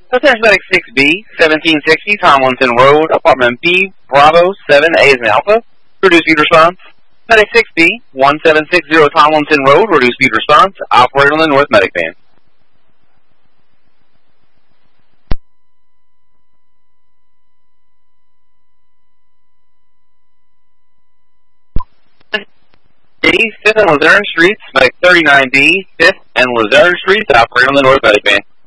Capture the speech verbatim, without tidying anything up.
Attention Medic six B, seventeen sixty Tomlinson Road, Apartment B, Bravo seven A is an Alpha. Reduce speed response. Medic six B, one seven six zero Tomlinson Road, reduce speed response. Operate on the North Medic van. fifth and Luzerne Streets, Medic thirty-nine B, fifth and Luzerne Streets, operate on the North Medic van.